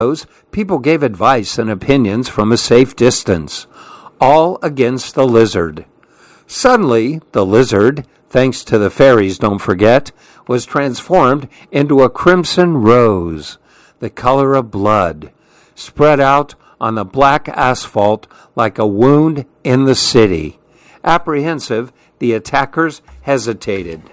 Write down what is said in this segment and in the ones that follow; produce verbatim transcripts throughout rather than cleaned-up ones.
People gave advice and opinions from a safe distance, all against the lizard. Suddenly, the lizard, thanks to the fairies, don't forget, was transformed into a crimson rose, the color of blood, spread out on the black asphalt like a wound in the city. Apprehensive, the attackers hesitated.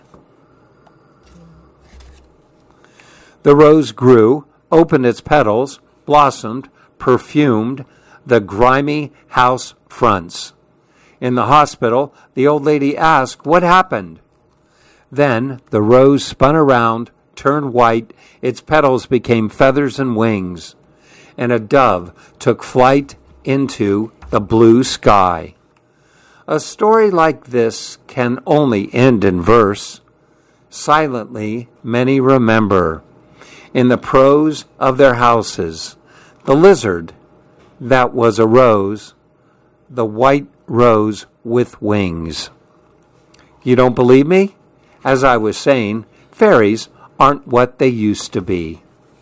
The rose grew, opened its petals, blossomed, perfumed the grimy house fronts. In the hospital, the old lady asked, "What happened?" Then the rose spun around, turned white, its petals became feathers and wings, and a dove took flight into the blue sky. A story like this can only end in verse. Silently, many remember, in the prose of their houses, the lizard that was a rose, the white rose with wings. You don't believe me? As I was saying, fairies aren't what they used to be.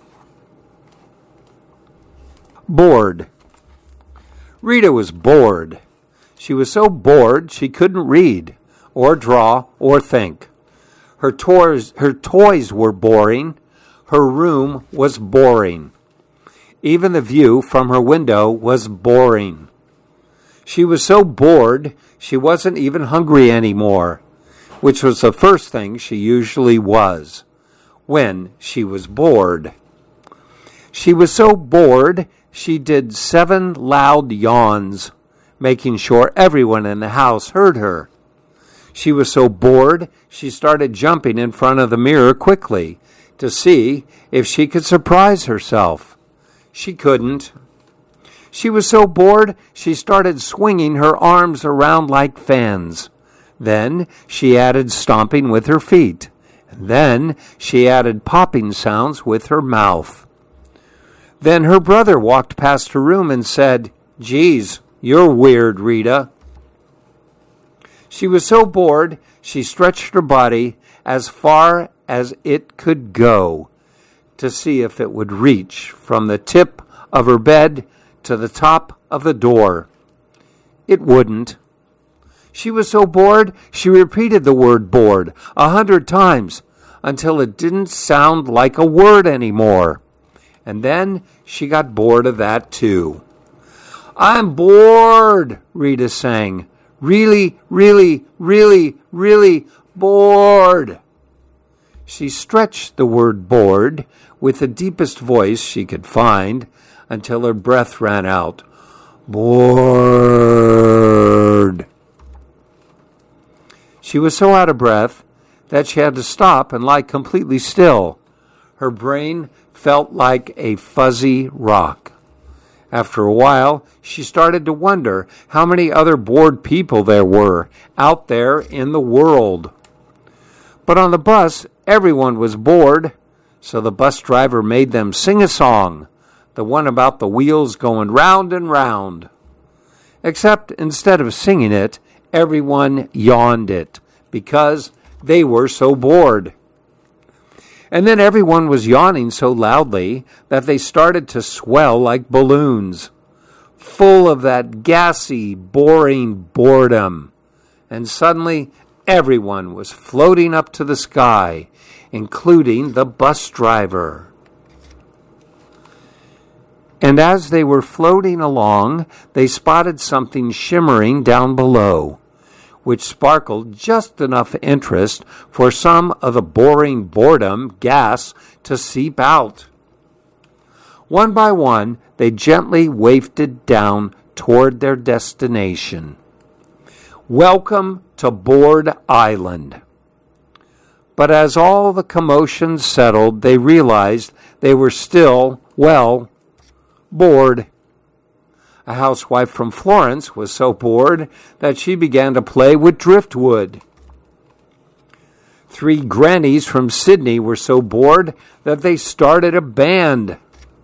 Bored. Rita was bored. She was so bored she couldn't read, or draw, or think. Her toys, her toys were boring. Her room was boring. Even the view from her window was boring. She was so bored she wasn't even hungry anymore, which was the first thing she usually was when she was bored. She was so bored she did seven loud yawns, making sure everyone in the house heard her. She was so bored she started jumping in front of the mirror quickly to see if she could surprise herself. She couldn't. She was so bored she started swinging her arms around like fans. Then she added stomping with her feet. And then she added popping sounds with her mouth. Then her brother walked past her room and said, "Geez, you're weird, Rita." She was so bored she stretched her body as far as it could go to see if it would reach from the tip of her bed to the top of the door. It wouldn't. She was so bored she repeated the word bored a hundred times until it didn't sound like a word anymore. And then she got bored of that too. "I'm bored," Rita sang. "Really, really, really, really bored." She stretched the word bored with the deepest voice she could find until her breath ran out. Bored. She was so out of breath that she had to stop and lie completely still. Her brain felt like a fuzzy rock. After a while, she started to wonder how many other bored people there were out there in the world. But on the bus, everyone was bored, so the bus driver made them sing a song, the one about the wheels going round and round. Except instead of singing it, everyone yawned it because they were so bored. And then everyone was yawning so loudly that they started to swell like balloons, full of that gassy, boring boredom. And suddenly, everyone was floating up to the sky, including the bus driver. And as they were floating along, they spotted something shimmering down below, which sparkled just enough interest for some of the boring boredom gas to seep out. One by one, they gently wafted down toward their destination. Welcome to Bored Island. But as all the commotion settled, they realized they were still, well, bored. A housewife from Florence was so bored that she began to play with driftwood. Three grannies from Sydney were so bored that they started a band.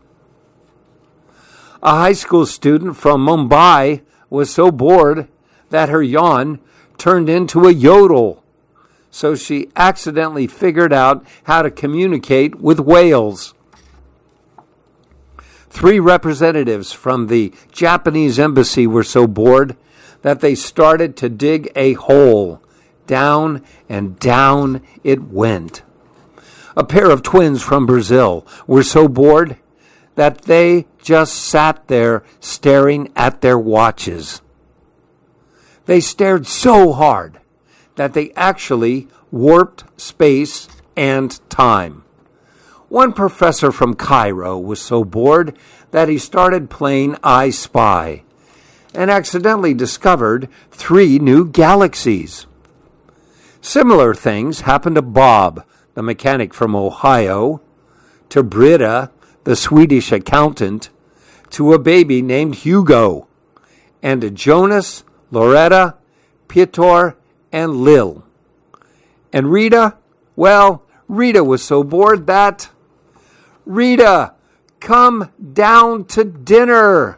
A high school student from Mumbai was so bored that her yawn turned into a yodel, so she accidentally figured out how to communicate with whales. Three representatives from the Japanese embassy were so bored that they started to dig a hole. Down and down it went. A pair of twins from Brazil were so bored that they just sat there staring at their watches. They stared so hard that they actually warped space and time. One professor from Cairo was so bored that he started playing I Spy and accidentally discovered three new galaxies. Similar things happened to Bob, the mechanic from Ohio, to Britta, the Swedish accountant, to a baby named Hugo, and to Jonas, Loretta, Piotr, and Lil. And Rita, well, Rita was so bored that, Rita, come down to dinner.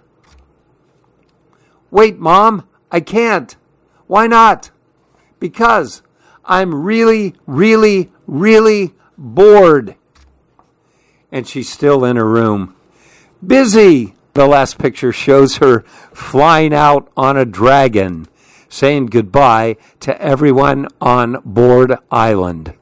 Wait, Mom, I can't. Why not? Because I'm really, really, really bored. And she's still in her room. Busy. The last picture shows her flying out on a dragon, saying goodbye to everyone on Bored Island.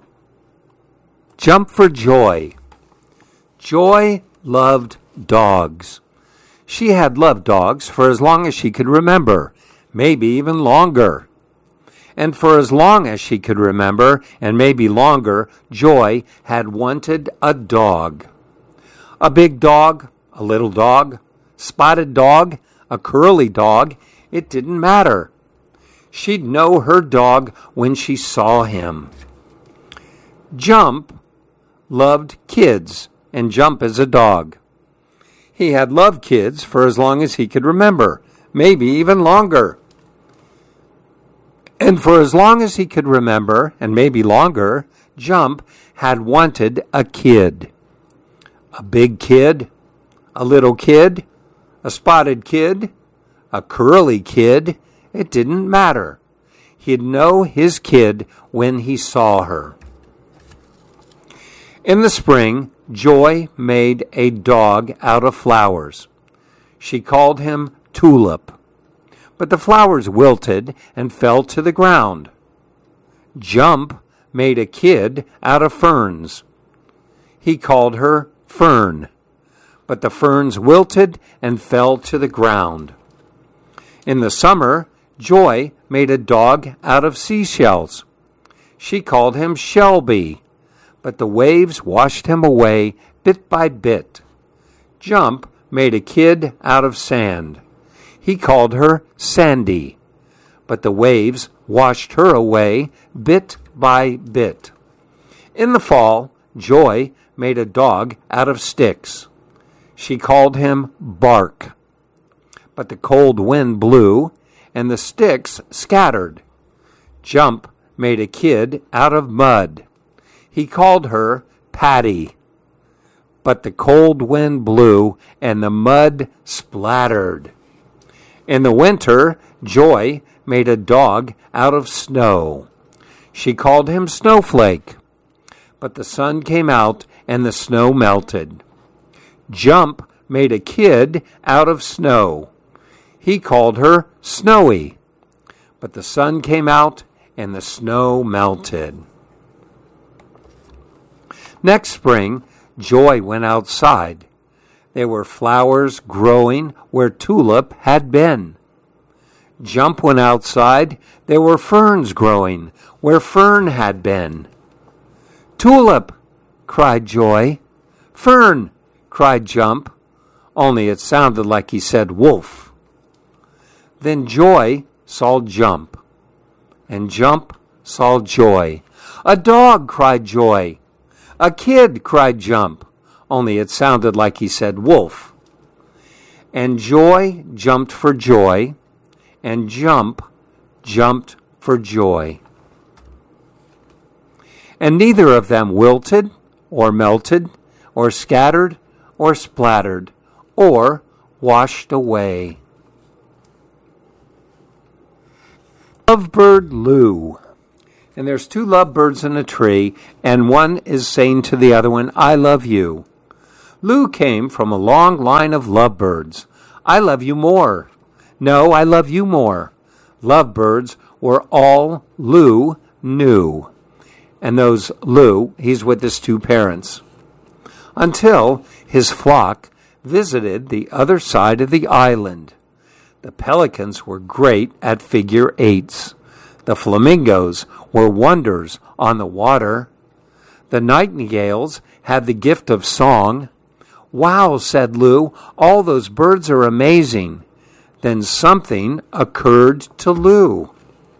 Jump for Joy. Joy loved dogs. She had loved dogs for as long as she could remember, maybe even longer. And for as long as she could remember, and maybe longer, Joy had wanted a dog. A big dog, a little dog, spotted dog, a curly dog, it didn't matter. She'd know her dog when she saw him. Jump loved kids, and Jump is a dog. He had loved kids for as long as he could remember, maybe even longer. And for as long as he could remember, and maybe longer, Jump had wanted a kid. A big kid, a little kid, a spotted kid, a curly kid, it didn't matter. He'd know his kid when he saw her. In the spring, Joy made a dog out of flowers. She called him Tulip. But the flowers wilted and fell to the ground. Jump made a kid out of ferns. He called her Fern. But the ferns wilted and fell to the ground. In the summer, Joy made a dog out of seashells. She called him Shelby. But the waves washed him away bit by bit. Jump made a kid out of sand. He called her Sandy. But the waves washed her away bit by bit. In the fall, Joy made a dog out of sticks. She called him Bark. But the cold wind blew, and the sticks scattered. Jump made a kid out of mud. He called her Patty. But the cold wind blew, and the mud splattered. In the winter, Joy made a dog out of snow. She called him Snowflake. But the sun came out, and the snow melted. Jump made a kid out of snow. He called her Snowy. But the sun came out, and the snow melted. Next spring, Joy went outside. There were flowers growing where Tulip had been. Jump went outside. There were ferns growing where Fern had been. Tulip, cried Joy. Fern, cried Jump, only it sounded like he said wolf. Then Joy saw Jump, and Jump saw Joy. A dog, cried Joy. A kid, cried Jump, only it sounded like he said wolf. And Joy jumped for joy, and Jump jumped for joy. And neither of them wilted, or melted, or scattered, or splattered, or washed away. Lovebird Lou. And there's two lovebirds in a tree, and one is saying to the other one, I love you. Lou came from a long line of lovebirds. I love you more. No, I love you more. Lovebirds were all Lou knew. And those Lou, he's with his two parents. Until his flock visited the other side of the island. The pelicans were great at figure eights. The flamingos were wonders on the water. The nightingales had the gift of song. Wow, said Lou, all those birds are amazing. Then something occurred to Lou.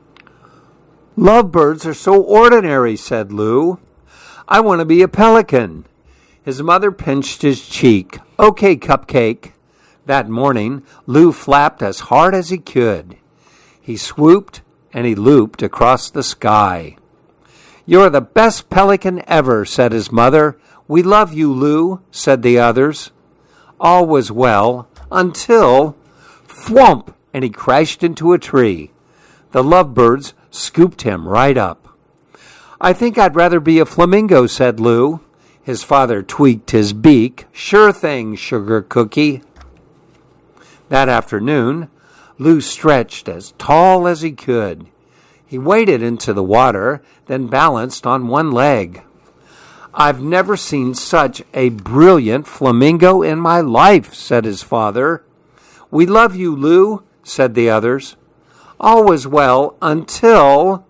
Lovebirds are so ordinary, said Lou. I want to be a pelican. His mother pinched his cheek. Okay, Cupcake. That morning, Lou flapped as hard as he could. He swooped and he looped across the sky. You're the best pelican ever, said his mother. We love you, Lou, said the others. All was well until, thwomp, and he crashed into a tree. The lovebirds scooped him right up. I think I'd rather be a flamingo, said Lou. His father tweaked his beak. Sure thing, Sugar Cookie. That afternoon, Lou stretched as tall as he could. He waded into the water, then balanced on one leg. I've never seen such a brilliant flamingo in my life, said his father. We love you, Lou, said the others. All was well until...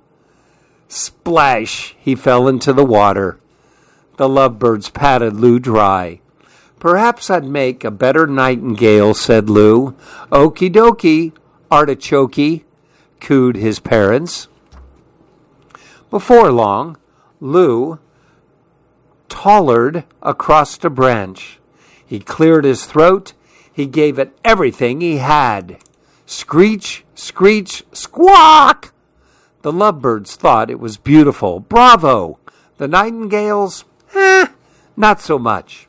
Splash! He fell into the water. The lovebirds patted Lou dry. Perhaps I'd make a better nightingale, said Lou. Okie dokie, artichokey, cooed his parents. Before long, Lou tollered across a branch. He cleared his throat. He gave it everything he had. Screech, screech, squawk! The lovebirds thought it was beautiful. Bravo! The nightingales, eh, not so much.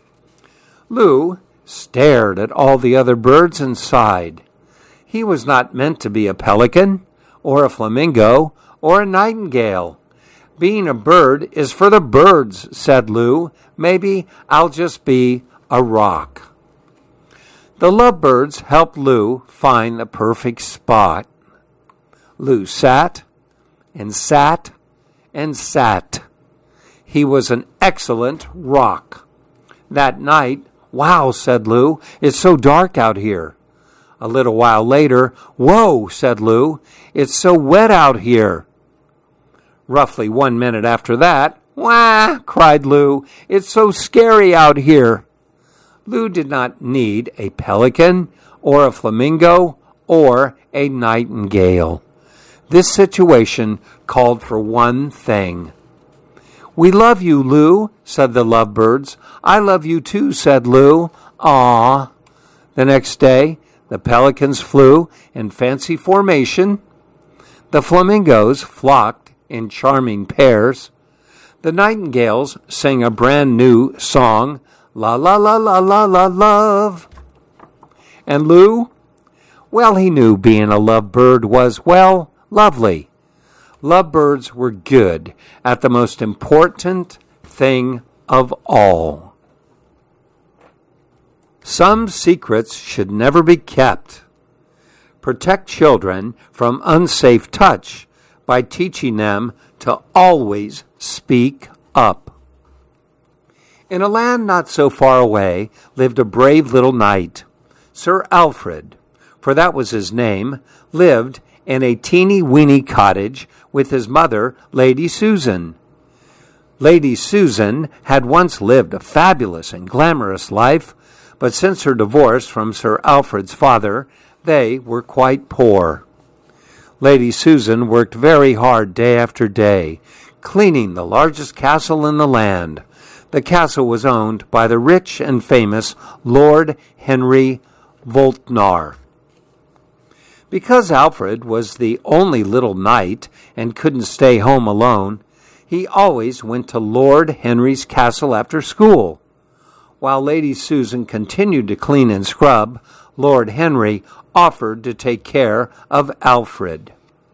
Lou stared at all the other birds and sighed. He was not meant to be a pelican, or a flamingo, or a nightingale. Being a bird is for the birds, said Lou. Maybe I'll just be a rock. The lovebirds helped Lou find the perfect spot. Lou sat and sat and sat. He was an excellent rock. That night, wow, said Lou, it's so dark out here. A little while later, whoa, said Lou, it's so wet out here. Roughly one minute after that, wah, cried Lou, it's so scary out here. Lou did not need a pelican or a flamingo or a nightingale. This situation called for one thing. We love you, Lou, said the lovebirds. I love you too, said Lou. Aw. The next day, the pelicans flew in fancy formation. The flamingos flocked in charming pairs. The nightingales sang a brand new song, La la la la la la love. And Lou, well, he knew being a lovebird was, well, lovely. Lovebirds were good at the most important thing of all. Some secrets should never be kept. Protect children from unsafe touch by teaching them to always speak up. In a land not so far away lived a brave little knight. Sir Alfred, for that was his name, lived in a teeny-weeny cottage with his mother, Lady Susan. Lady Susan had once lived a fabulous and glamorous life, but since her divorce from Sir Alfred's father, they were quite poor. Lady Susan worked very hard day after day, cleaning the largest castle in the land. The castle was owned by the rich and famous Lord Henry Voltnar. Because Alfred was the only little knight and couldn't stay home alone, he always went to Lord Henry's castle after school. While Lady Susan continued to clean and scrub, Lord Henry offered to take care of Alfred.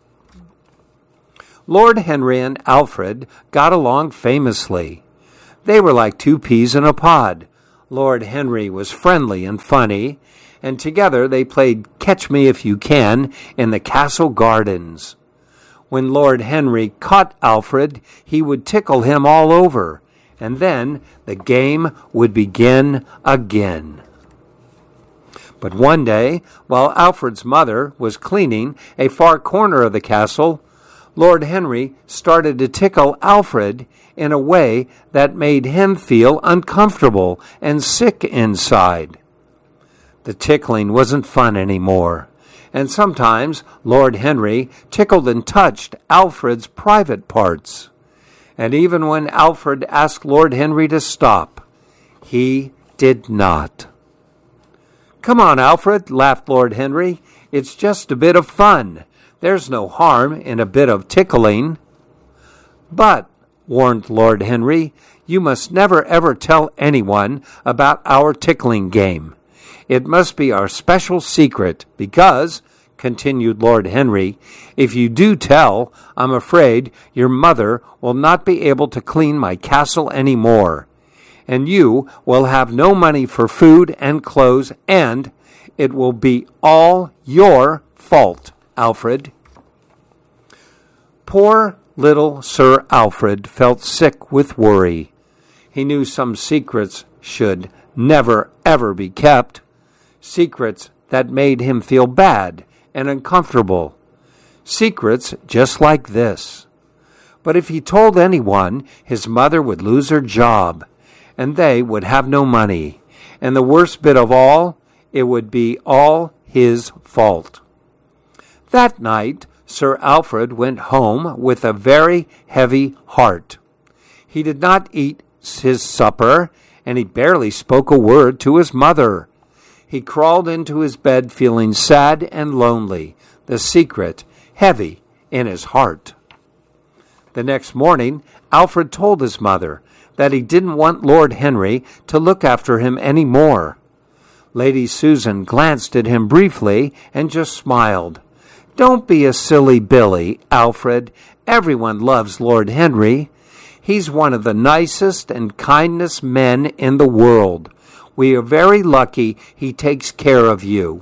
Lord Henry and Alfred got along famously. They were like two peas in a pod. Lord Henry was friendly and funny, and together they played Catch Me If You Can in the castle gardens. When Lord Henry caught Alfred, he would tickle him all over, and then the game would begin again. But one day, while Alfred's mother was cleaning a far corner of the castle, Lord Henry started to tickle Alfred in a way that made him feel uncomfortable and sick inside. The tickling wasn't fun anymore, and sometimes Lord Henry tickled and touched Alfred's private parts. And even when Alfred asked Lord Henry to stop, he did not. "Come on, Alfred," laughed Lord Henry. "It's just a bit of fun. There's no harm in a bit of tickling." "But," warned Lord Henry, "you must never ever tell anyone about our tickling game. It must be our special secret because," continued Lord Henry, "if you do tell, I'm afraid your mother will not be able to clean my castle any more, and you will have no money for food and clothes, and it will be all your fault, Alfred." Poor little Sir Alfred felt sick with worry. He knew some secrets should never, ever be kept, secrets that made him feel bad and uncomfortable, secrets just like this. But if he told anyone, his mother would lose her job, and they would have no money, and the worst bit of all, it would be all his fault. That night, Sir Alfred went home with a very heavy heart. He did not eat his supper, and he barely spoke a word to his mother. He crawled into his bed feeling sad and lonely, the secret heavy in his heart. The next morning, Alfred told his mother that he didn't want Lord Henry to look after him any more. Lady Susan glanced at him briefly and just smiled. "Don't be a silly Billy, Alfred. Everyone loves Lord Henry. He's one of the nicest and kindest men in the world. We are very lucky he takes care of you."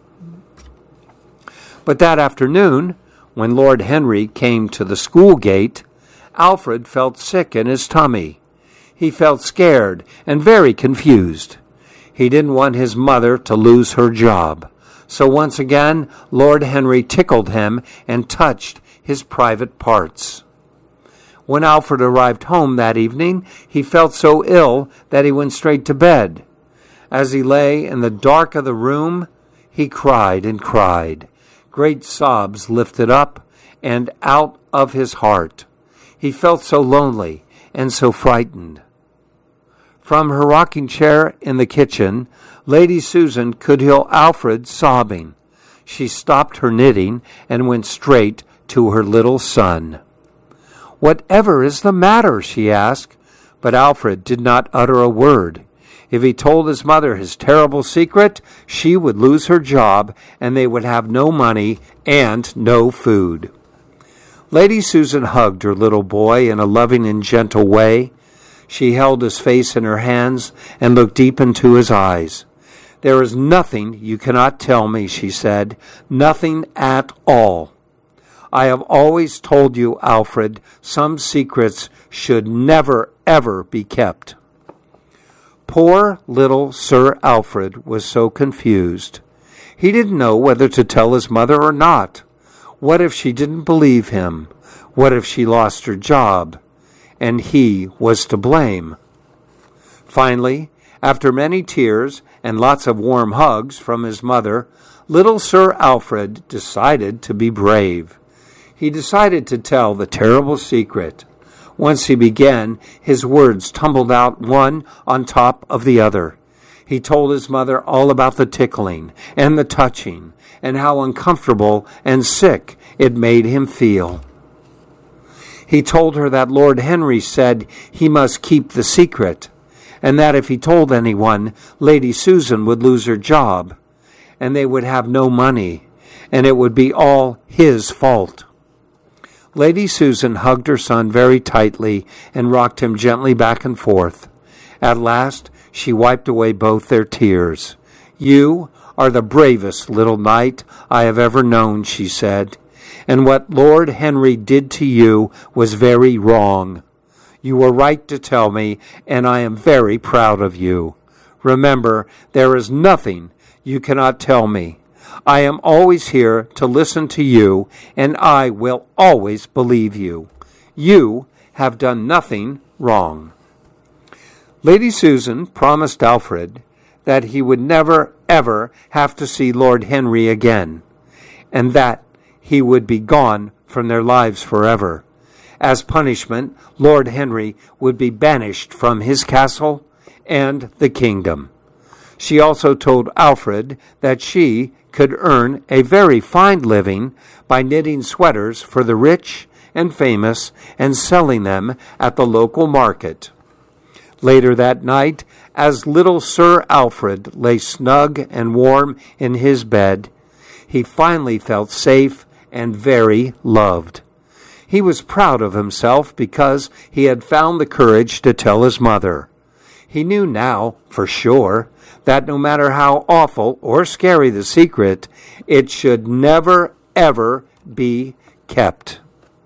But that afternoon, when Lord Henry came to the school gate, Alfred felt sick in his tummy. He felt scared and very confused. He didn't want his mother to lose her job. So once again, Lord Henry tickled him and touched his private parts. When Alfred arrived home that evening, he felt so ill that he went straight to bed. As he lay in the dark of the room, he cried and cried. Great sobs lifted up and out of his heart. He felt so lonely and so frightened. From her rocking chair in the kitchen, Lady Susan could hear Alfred sobbing. She stopped her knitting and went straight to her little son. "Whatever is the matter?" she asked, but Alfred did not utter a word. If he told his mother his terrible secret, she would lose her job and they would have no money and no food. Lady Susan hugged her little boy in a loving and gentle way. She held his face in her hands and looked deep into his eyes. "There is nothing you cannot tell me," she said, "nothing at all. I have always told you, Alfred, some secrets should never, ever be kept." Poor little Sir Alfred was so confused. He didn't know whether to tell his mother or not. What if she didn't believe him? What if she lost her job? And he was to blame. Finally, after many tears and lots of warm hugs from his mother, little Sir Alfred decided to be brave. He decided to tell the terrible secret. Once he began, his words tumbled out one on top of the other. He told his mother all about the tickling and the touching and how uncomfortable and sick it made him feel. He told her that Lord Henry said he must keep the secret, and that if he told anyone, Lady Susan would lose her job, and they would have no money, and it would be all his fault. Lady Susan hugged her son very tightly and rocked him gently back and forth. At last, She wiped away both their tears. "You are the bravest little knight I have ever known," she said, "and what Lord Henry did to you was very wrong. You were right to tell me, and I am very proud of you. Remember, there is nothing you cannot tell me. I am always here to listen to you, and I will always believe you. You have done nothing wrong." Lady Susan promised Alfred that he would never, ever have to see Lord Henry again, and that he would be gone from their lives forever. As punishment, Lord Henry would be banished from his castle and the kingdom. She also told Alfred that she could earn a very fine living by knitting sweaters for the rich and famous and selling them at the local market. Later that night, as little Sir Alfred lay snug and warm in his bed, he finally felt safe and very loved. He was proud of himself because he had found the courage to tell his mother. He knew now, for sure, that no matter how awful or scary the secret, it should never, ever be kept.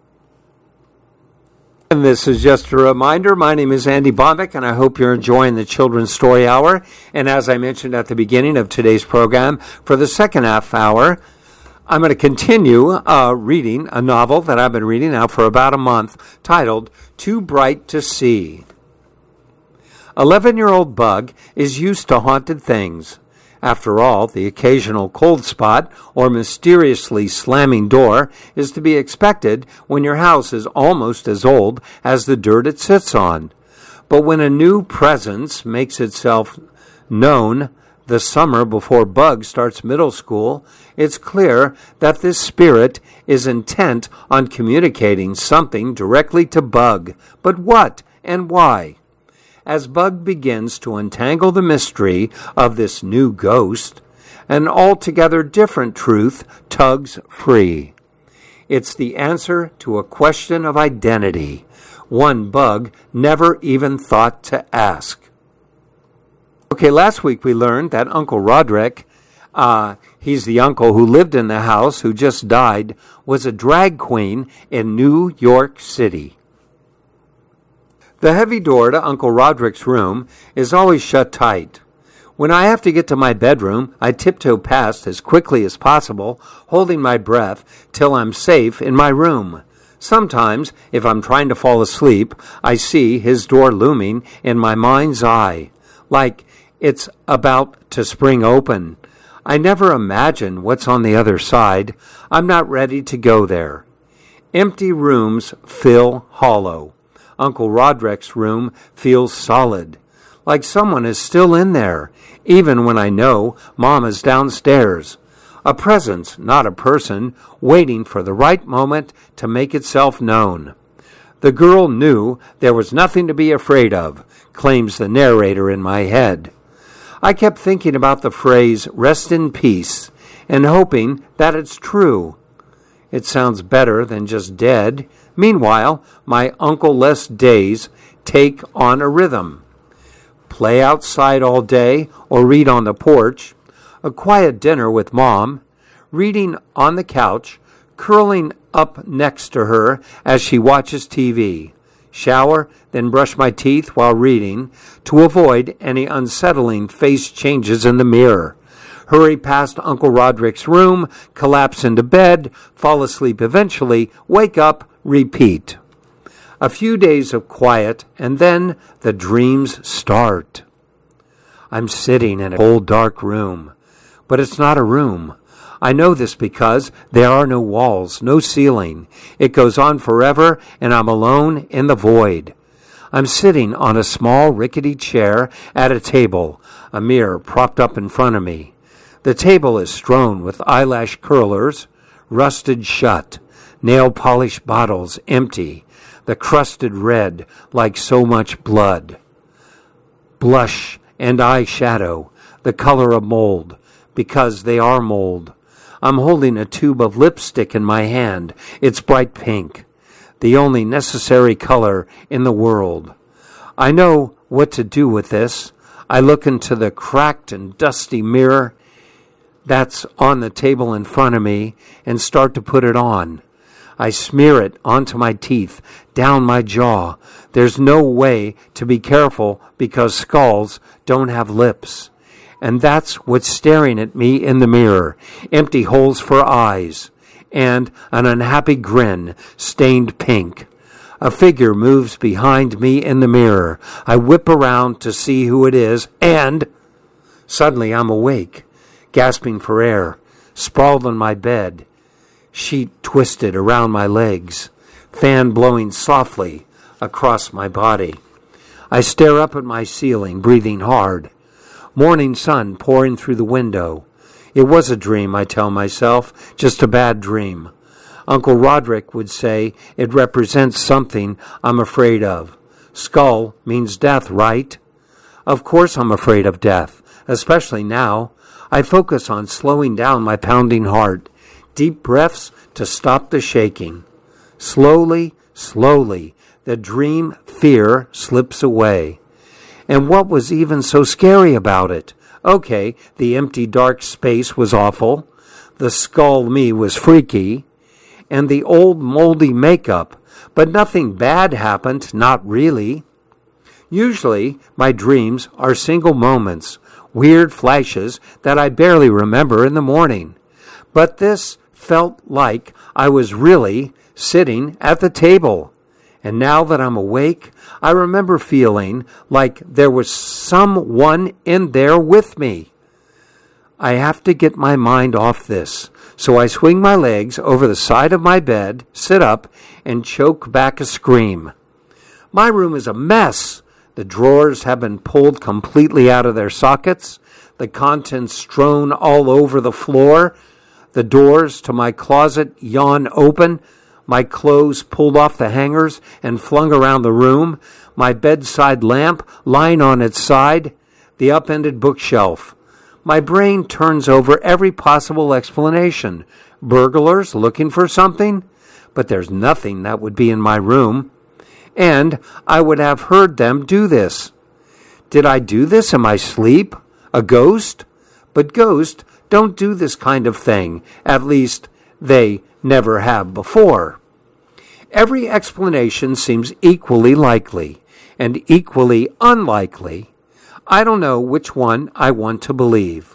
And this is just a reminder. My name is Andy Bombeck, and I hope you're enjoying the Children's Story Hour. And as I mentioned at the beginning of today's program, for the second half hour, I'm going to continue uh, reading a novel that I've been reading now for about a month, titled Too Bright to See. Eleven-year-old Bug is used to haunted things. After all, the occasional cold spot or mysteriously slamming door is to be expected when your house is almost as old as the dirt it sits on. But when a new presence makes itself known the summer before Bug starts middle school, it's clear that this spirit is intent on communicating something directly to Bug. But what and why? As Bug begins to untangle the mystery of this new ghost, an altogether different truth tugs free. It's the answer to a question of identity, one Bug never even thought to ask. Okay, last week we learned that Uncle Roderick, uh, he's the uncle who lived in the house who just died, was a drag queen in New York City. The heavy door to Uncle Roderick's room is always shut tight. When I have to get to my bedroom, I tiptoe past as quickly as possible, holding my breath till I'm safe in my room. Sometimes, if I'm trying to fall asleep, I see his door looming in my mind's eye, like it's about to spring open. I never imagine what's on the other side. I'm not ready to go there. Empty rooms feel hollow. Uncle Roderick's room feels solid, like someone is still in there, even when I know Mom is downstairs. A presence, not a person, waiting for the right moment to make itself known. The girl knew there was nothing to be afraid of, claims the narrator in my head. I kept thinking about the phrase, "rest in peace," and hoping that it's true. It sounds better than just dead. Meanwhile, my Uncle-less days take on a rhythm. Play outside all day or read on the porch, a quiet dinner with Mom, reading on the couch, curling up next to her as she watches T V, shower, then brush my teeth while reading to avoid any unsettling face changes in the mirror. Hurry past Uncle Roderick's room, collapse into bed, fall asleep eventually, wake up, repeat. A few days of quiet, and then the dreams start. I'm sitting in a cold, dark room, but it's not a room. I know this because there are no walls, no ceiling. It goes on forever, and I'm alone in the void. I'm sitting on a small, rickety chair at a table, a mirror propped up in front of me. The table is strewn with eyelash curlers, rusted shut, nail polish bottles empty, the crusted red like so much blood. Blush and eyeshadow, the color of mold, because they are mold. I'm holding a tube of lipstick in my hand. It's bright pink, the only necessary color in the world. I know what to do with this. I look into the cracked and dusty mirror that's on the table in front of me and start to put it on. I smear it onto my teeth, down my jaw. There's no way to be careful because skulls don't have lips. And that's what's staring at me in the mirror. Empty holes for eyes. And an unhappy grin, stained pink. A figure moves behind me in the mirror. I whip around to see who it is, and suddenly I'm awake, gasping for air, sprawled on my bed, sheet twisted around my legs, fan blowing softly across my body. I stare up at my ceiling, breathing hard. Morning sun pouring through the window. It was a dream, I tell myself, just a bad dream. Uncle Roderick would say it represents something I'm afraid of. Skull means death, right? Of course I'm afraid of death, especially now. I focus on slowing down my pounding heart. Deep breaths to stop the shaking. Slowly, slowly, the dream fear slips away. And what was even so scary about it? Okay, the empty dark space was awful. The skull me was freaky. And the old moldy makeup. But nothing bad happened, not really. Usually, my dreams are single moments, weird flashes that I barely remember in the morning. But this felt like I was really sitting at the table. And now that I'm awake, I remember feeling like there was someone in there with me. I have to get my mind off this. So I swing my legs over the side of my bed, sit up, and choke back a scream. My room is a mess. The drawers have been pulled completely out of their sockets, the contents strewn all over the floor, the doors to my closet yawn open, my clothes pulled off the hangers and flung around the room, my bedside lamp lying on its side, the upended bookshelf. My brain turns over every possible explanation. Burglars looking for something? But there's nothing that would be in my room. And I would have heard them do this. Did I do this in my sleep? A ghost? But ghosts don't do this kind of thing. At least, they never have before. Every explanation seems equally likely and equally unlikely. I don't know which one I want to believe.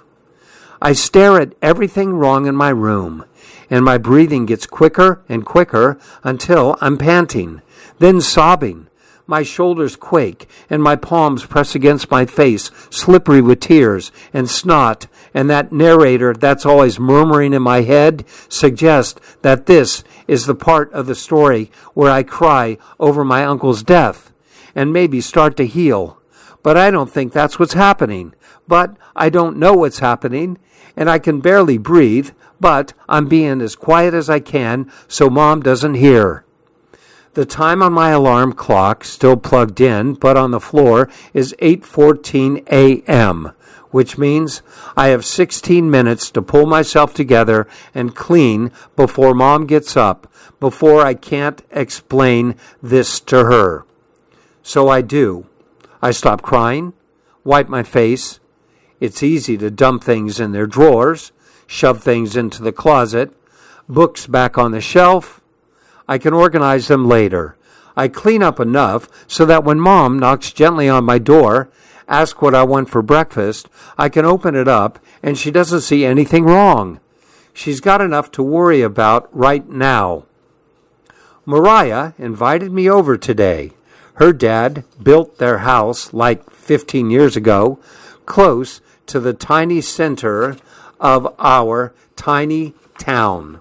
I stare at everything wrong in my room, and my breathing gets quicker and quicker until I'm panting, then sobbing. My shoulders quake, and my palms press against my face, slippery with tears and snot, and that narrator that's always murmuring in my head suggests that this is the part of the story where I cry over my uncle's death and maybe start to heal. But I don't think that's what's happening. But I don't know what's happening, and I can barely breathe, but I'm being as quiet as I can so Mom doesn't hear. The time on my alarm clock, still plugged in, but on the floor, is eight fourteen a.m., which means I have sixteen minutes to pull myself together and clean before Mom gets up, before I can't explain this to her. So I do. I stop crying, wipe my face. It's easy to dump things in their drawers, shove things into the closet, books back on the shelf. I can organize them later. I clean up enough so that when Mom knocks gently on my door, asks what I want for breakfast, I can open it up and she doesn't see anything wrong. She's got enough to worry about right now. Mariah invited me over today. Her dad built their house like fifteen years ago, close to the tiny center of our tiny town.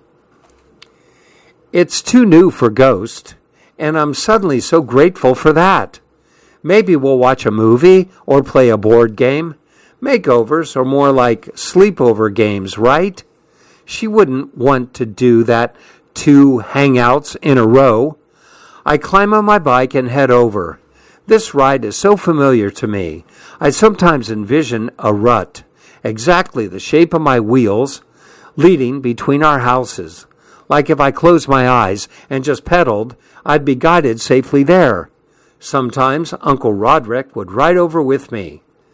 It's too new for Ghost, and I'm suddenly so grateful for that. Maybe we'll watch a movie or play a board game. Makeovers are more like sleepover games, right? She wouldn't want to do that two hangouts in a row. I climb on my bike and head over. This ride is so familiar to me. I sometimes envision a rut, exactly the shape of my wheels, leading between our houses. Like if I closed my eyes and just pedaled, I'd be guided safely there. Sometimes Uncle Roderick would ride over with me.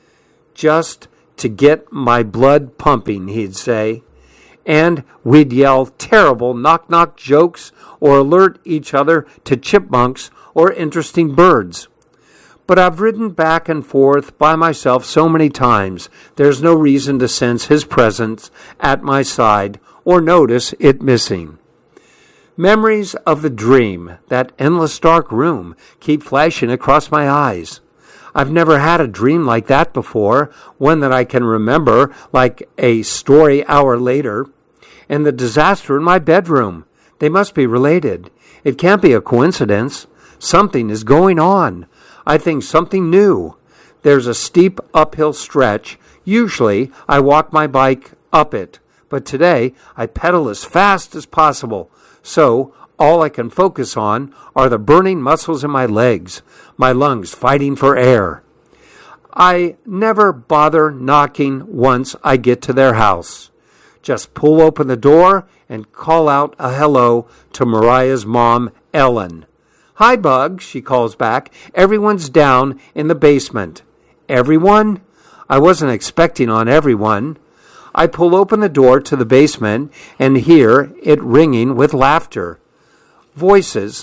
just to get my blood pumping, he'd say. And we'd yell terrible knock-knock jokes or alert each other to chipmunks or interesting birds. But I've ridden back and forth by myself so many times, there's no reason to sense his presence at my side or notice it missing. Memories of the dream, that endless dark room, keep flashing across my eyes. I've never had a dream like that before, one that I can remember like a story hour later. And the disaster in my bedroom, they must be related. It can't be a coincidence. Something is going on. I think something new. There's a steep uphill stretch. Usually I walk my bike up it, but today I pedal as fast as possible. So all I can focus on are the burning muscles in my legs, my lungs fighting for air. I never bother knocking once I get to their house. Just pull open the door and call out a hello to Mariah's mom, Ellen. "Hi, Bug," she calls back. "Everyone's down in the basement." Everyone? I wasn't expecting on everyone. I pull open the door to the basement and hear it ringing with laughter. Voices.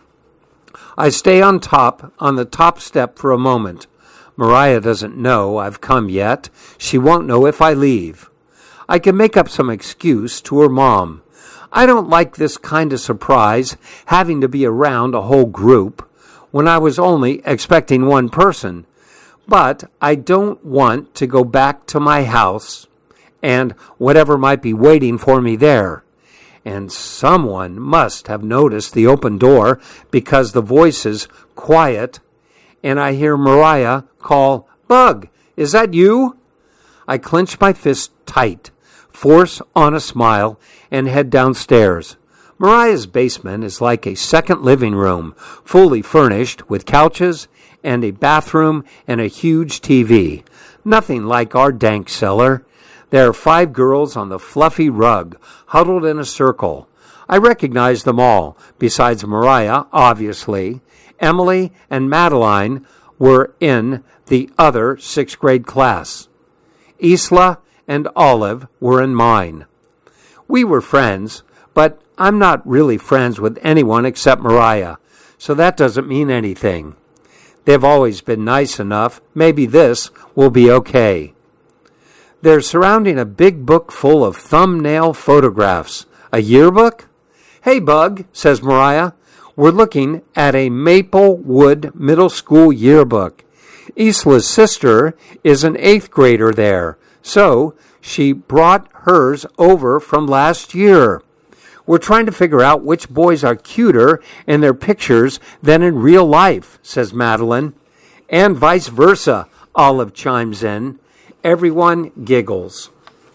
I stay on top, on the top step for a moment. Mariah doesn't know I've come yet. She won't know if I leave. I can make up some excuse to her mom. I don't like this kind of surprise, having to be around a whole group, when I was only expecting one person. But I don't want to go back to my house and whatever might be waiting for me there. And someone must have noticed the open door because the voice is quiet, and I hear Mariah call, "Bug, is that you?" I clench my fist tight, force on a smile, and head downstairs. Mariah's basement is like a second living room, fully furnished with couches and a bathroom and a huge T V. Nothing like our dank cellar. There are five girls on the fluffy rug, huddled in a circle. I recognize them all, besides Mariah, obviously. Emily and Madeline were in the other sixth grade class. Isla and Olive were in mine. We were friends, but I'm not really friends with anyone except Mariah, so that doesn't mean anything. They've always been nice enough. Maybe this will be okay. They're surrounding a big book full of thumbnail photographs. A yearbook? "Hey, Bug," says Mariah. "We're looking at a Maplewood Middle School yearbook. Isla's sister is an eighth grader there, so she brought hers over from last year. We're trying to figure out which boys are cuter in their pictures than in real life," says Madeline. "And vice versa," Olive chimes in. Everyone giggles.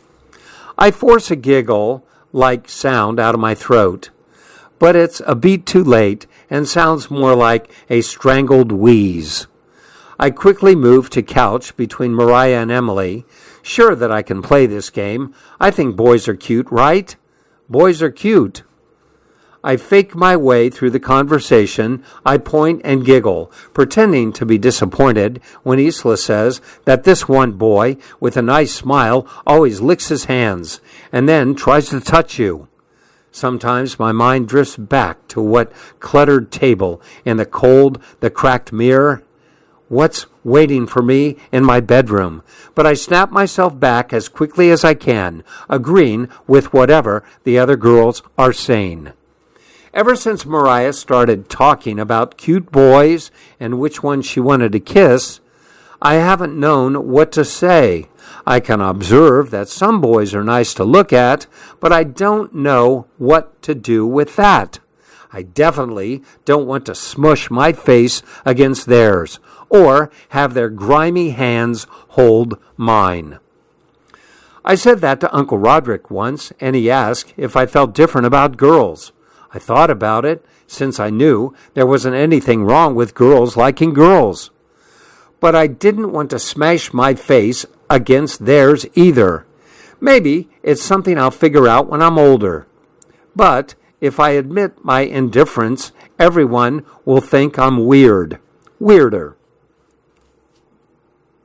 I force a giggle-like sound out of my throat, but it's a beat too late and sounds more like a strangled wheeze. I quickly move to couch between Mariah and Emily, sure that I can play this game. I think boys are cute, right? Boys are cute. I fake my way through the conversation. I point and giggle, pretending to be disappointed when Isla says that this one boy with a nice smile always licks his hands and then tries to touch you. Sometimes my mind drifts back to what cluttered table and the cold, the cracked mirror. What's waiting for me in my bedroom? But I snap myself back as quickly as I can, agreeing with whatever the other girls are saying. Ever since Mariah started talking about cute boys and which one she wanted to kiss, I haven't known what to say. I can observe that some boys are nice to look at, but I don't know what to do with that. I definitely don't want to smush my face against theirs or have their grimy hands hold mine. I said that to Uncle Roderick once, and he asked if I felt different about girls. I thought about it, since I knew there wasn't anything wrong with girls liking girls. But I didn't want to smash my face against theirs either. Maybe it's something I'll figure out when I'm older. But if I admit my indifference, everyone will think I'm weird. Weirder.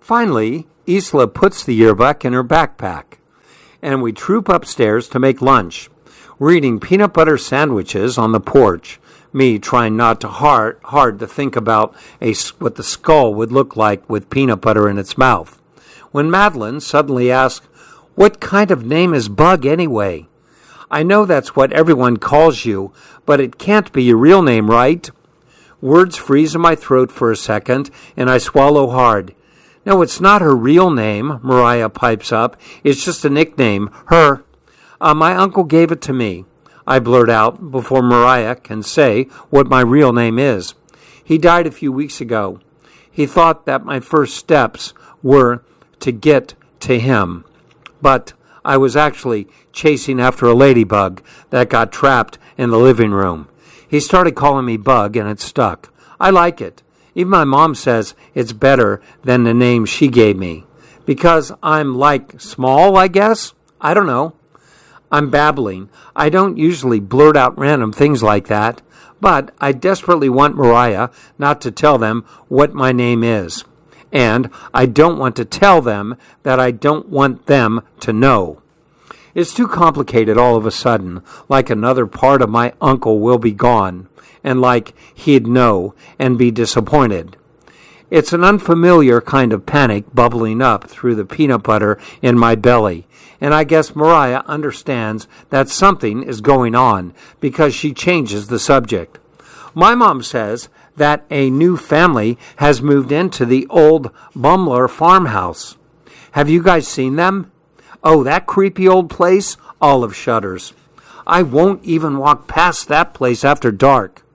Finally, Isla puts the yearbook in her backpack, and we troop upstairs to make lunch. We're eating peanut butter sandwiches on the porch, me trying not to hard, hard to think about a, what the skull would look like with peanut butter in its mouth, when Madeline suddenly asks, "What kind of name is Bug anyway? I know that's what everyone calls you, but it can't be your real name, right?" Words freeze in my throat for a second, and I swallow hard. "No, it's not her real name," Mariah pipes up. "It's just a nickname. Her. Uh, my uncle gave it to me," I blurt out before Mariah can say what my real name is. "He died a few weeks ago. He thought that my first steps were to get to him. But I was actually chasing after a ladybug that got trapped in the living room. He started calling me Bug, and it stuck. I like it. Even my mom says it's better than the name she gave me. Because I'm, like, small, I guess? I don't know. I'm babbling. I don't usually blurt out random things like that, but I desperately want Mariah not to tell them what my name is. And I don't want to tell them that I don't want them to know. It's too complicated all of a sudden, like another part of my uncle will be gone, and like he'd know and be disappointed. It's an unfamiliar kind of panic bubbling up through the peanut butter in my belly, and I guess Mariah understands that something is going on because she changes the subject. My mom says that a new family has moved into the old Bumler farmhouse. Have you guys seen them? Oh, that creepy old place? Olive shudders. I won't even walk past that place after dark.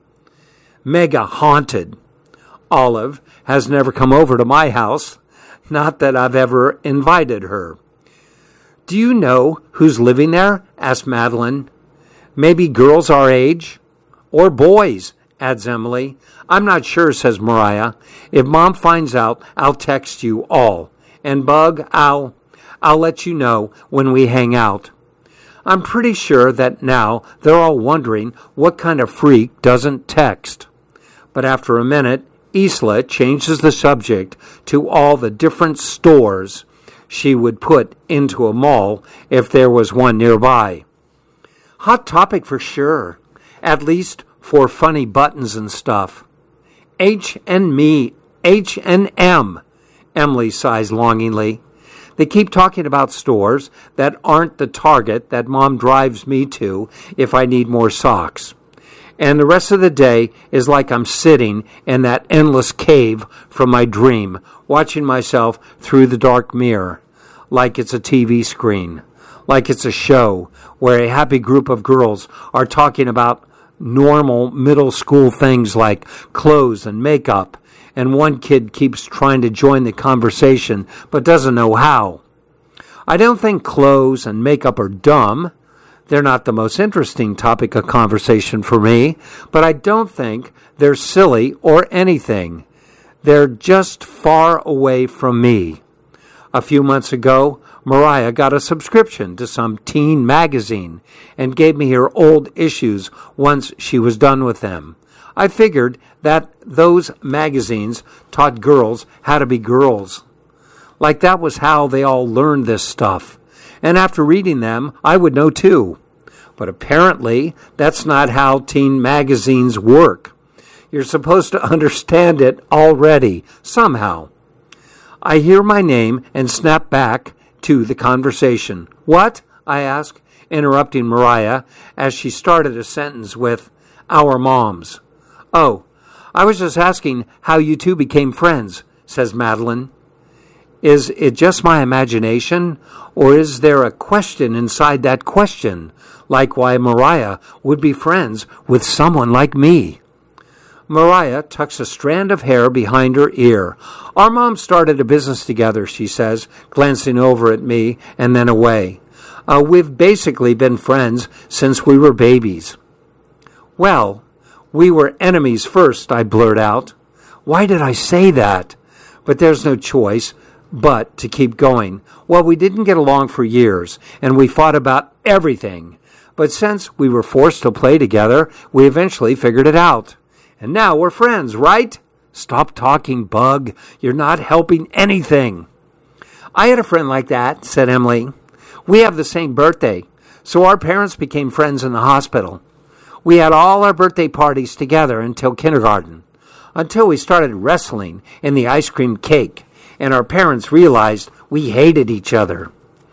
Mega haunted. Olive has never come over to my house. Not that I've ever invited her. Do you know who's living there? Asked Madeline. Maybe girls our age? Or boys, adds Emily. I'm not sure, says Mariah. If Mom finds out, I'll text you all. And Bug, I'll... I'll let you know when we hang out. I'm pretty sure that now they're all wondering what kind of freak doesn't text. But after a minute, Isla changes the subject to all the different stores she would put into a mall if there was one nearby. Hot topic for sure, at least for funny buttons and stuff. H and me, H and M, Emily sighs longingly. They keep talking about stores that aren't the Target that Mom drives me to if I need more socks. And the rest of the day is like I'm sitting in that endless cave from my dream, watching myself through the dark mirror, like it's a T V screen, like it's a show where a happy group of girls are talking about normal middle school things like clothes and makeup, and one kid keeps trying to join the conversation but doesn't know how. I don't think clothes and makeup are dumb. They're not the most interesting topic of conversation for me, but I don't think they're silly or anything. They're just far away from me. A few months ago, Mariah got a subscription to some teen magazine and gave me her old issues once she was done with them. I figured that those magazines taught girls how to be girls. Like that was how they all learned this stuff. And after reading them, I would know too. But apparently, that's not how teen magazines work. You're supposed to understand it already, somehow. I hear my name and snap back to the conversation. What? I ask, interrupting Mariah as she started a sentence with, our moms. Oh, I was just asking how you two became friends, says Madeline. Is it just my imagination, or is there a question inside that question, like why Mariah would be friends with someone like me? Mariah tucks a strand of hair behind her ear. Our moms started a business together, she says, glancing over at me and then away. Uh, we've basically been friends since we were babies. Well, we were enemies first, I blurt out. Why did I say that? But there's no choice but to keep going. Well, we didn't get along for years, and we fought about everything. But since we were forced to play together, we eventually figured it out. And now we're friends, right? Stop talking, Bug. You're not helping anything. I had a friend like that, said Emily. We have the same birthday, so our parents became friends in the hospital. We had all our birthday parties together until kindergarten, until we started wrestling in the ice cream cake, and our parents realized we hated each other.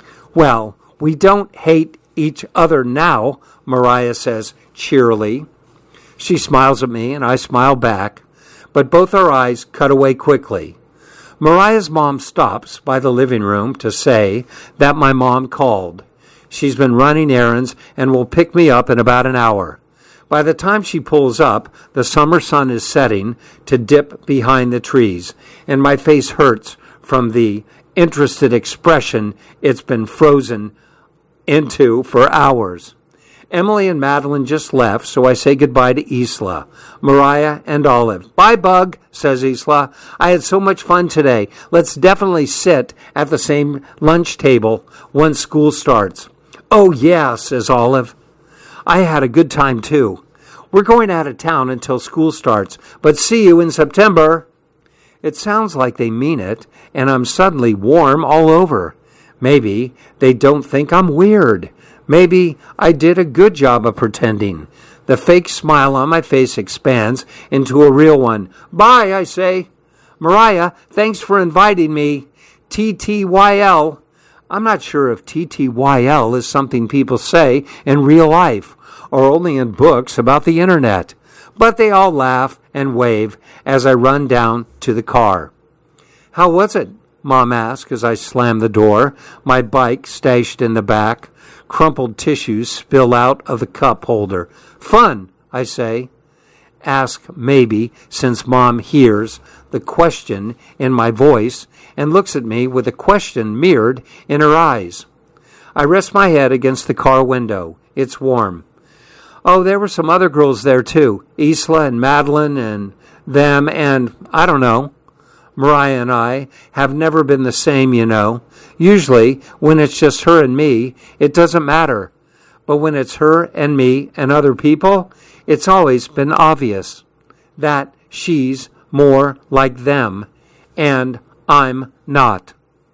Well, we don't hate each other now, Mariah says cheerily. She smiles at me, and I smile back, but both our eyes cut away quickly. Mariah's mom stops by the living room to say that my mom called. She's been running errands and will pick me up in about an hour. By the time she pulls up, the summer sun is setting to dip behind the trees, and my face hurts from the interested expression it's been frozen into for hours. Emily and Madeline just left, so I say goodbye to Isla, Mariah, and Olive. Bye, Bug, says Isla. I had so much fun today. Let's definitely sit at the same lunch table once school starts. Oh, yeah, says Olive. I had a good time, too. We're going out of town until school starts, but see you in September. It sounds like they mean it, and I'm suddenly warm all over. Maybe they don't think I'm weird. Maybe I did a good job of pretending. The fake smile on my face expands into a real one. Bye, I say. Mariah, thanks for inviting me. T T Y L. I'm not sure if T T Y L is something people say in real life or only in books about the internet. But they all laugh and wave as I run down to the car. How was it? Mom asked as I slam the door, my bike stashed in the back. Crumpled tissues spill out of the cup holder. Fun, I say. Ask maybe, since Mom hears the question in my voice and looks at me with a question mirrored in her eyes. I rest my head against the car window. It's warm. Oh, there were some other girls there, too. Isla and Madeline and them and, I don't know. Mariah and I have never been the same, you know. Usually, when it's just her and me, it doesn't matter. But when it's her and me and other people, it's always been obvious that she's more like them, and I'm not.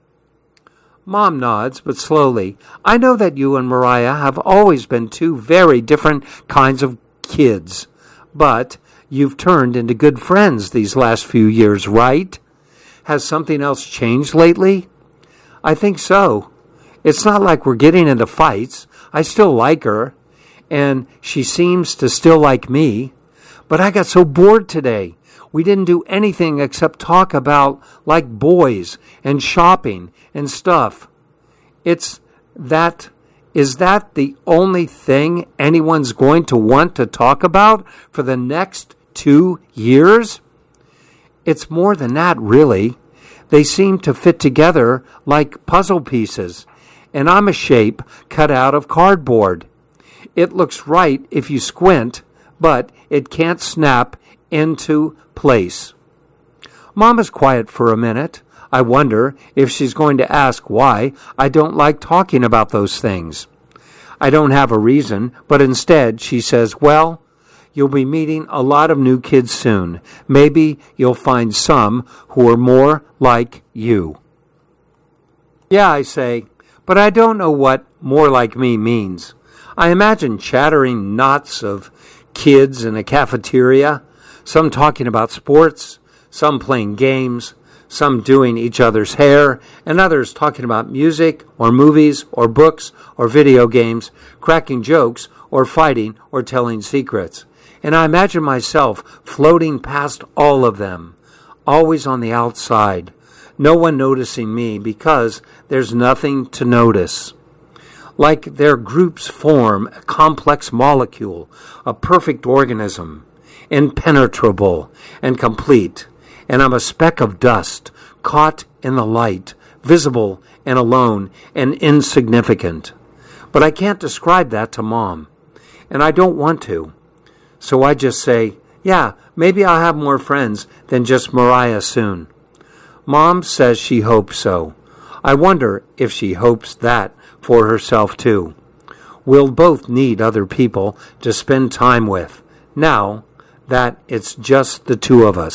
Mom nods, but slowly. I know that you and Mariah have always been two very different kinds of kids, but you've turned into good friends these last few years, right? Has something else changed lately? I think so. It's not like we're getting into fights. I still like her, and she seems to still like me. But I got so bored today. We didn't do anything except talk about, like, boys and shopping and stuff. It's that, is that the only thing anyone's going to want to talk about for the next two years? It's more than that, really. They seem to fit together like puzzle pieces, and I'm a shape cut out of cardboard. It looks right if you squint, but it can't snap into place. Mom is quiet for a minute. I wonder if she's going to ask why I don't like talking about those things. I don't have a reason, but instead she says, well, you'll be meeting a lot of new kids soon. Maybe you'll find some who are more like you. Yeah, I say, but I don't know what more like me means. I imagine chattering knots of kids in a cafeteria, some talking about sports, some playing games, some doing each other's hair, and others talking about music or movies or books or video games, cracking jokes or fighting or telling secrets. And I imagine myself floating past all of them, always on the outside, no one noticing me because there's nothing to notice. Like their groups form a complex molecule, a perfect organism, impenetrable and complete, and I'm a speck of dust, caught in the light, visible and alone and insignificant. But I can't describe that to Mom, and I don't want to. So I just say, yeah, maybe I'll have more friends than just Mariah soon. Mom says she hopes so. I wonder if she hopes that for herself too. We'll both need other people to spend time with, now that it's just the two of us,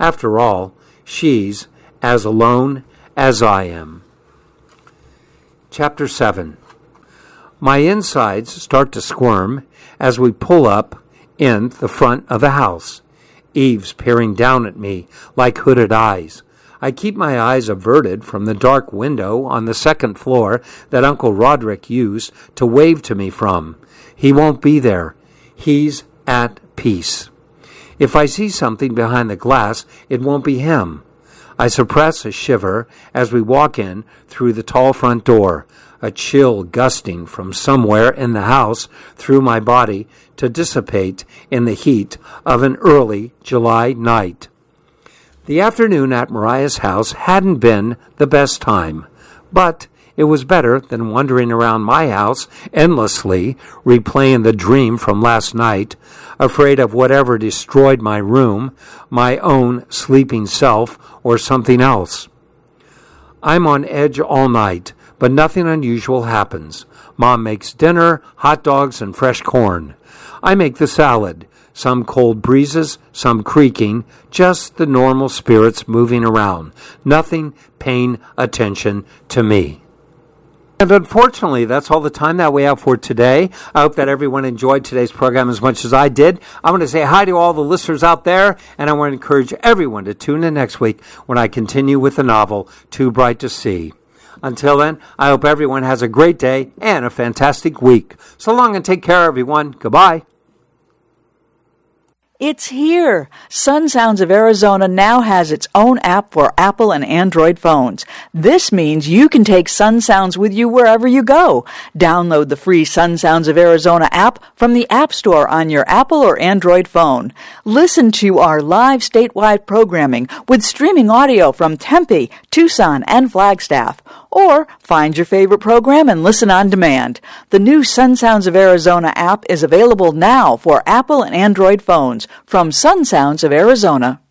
After all, she's as alone as I am. Chapter seven. My insides start to squirm as we pull up in the front of the house. Eve's peering down at me like hooded eyes. I keep my eyes averted from the dark window on the second floor that Uncle Roderick used to wave to me from. He won't be there. He's at peace. If I see something behind the glass, it won't be him. I suppress a shiver as we walk in through the tall front door, a chill gusting from somewhere in the house through my body to dissipate in the heat of an early July night. The afternoon at Mariah's house hadn't been the best time, but it was better than wandering around my house endlessly, replaying the dream from last night, afraid of whatever destroyed my room, my own sleeping self, or something else. I'm on edge all night, but nothing unusual happens. Mom makes dinner, hot dogs, and fresh corn. I make the salad. Some cold breezes, some creaking, just the normal spirits moving around. Nothing paying attention to me. And unfortunately, that's all the time that we have for today. I hope that everyone enjoyed today's program as much as I did. I want to say hi to all the listeners out there, and I want to encourage everyone to tune in next week when I continue with the novel, Too Bright to See. Until then, I hope everyone has a great day and a fantastic week. So long and take care, everyone. Goodbye. It's here! Sun Sounds of Arizona now has its own app for Apple and Android phones. This means you can take Sun Sounds with you wherever you go. Download the free Sun Sounds of Arizona app from the App Store on your Apple or Android phone. Listen to our live statewide programming with streaming audio from Tempe, Tucson, and Flagstaff. Or find your favorite program and listen on demand. The new Sun Sounds of Arizona app is available now for Apple and Android phones from Sun Sounds of Arizona.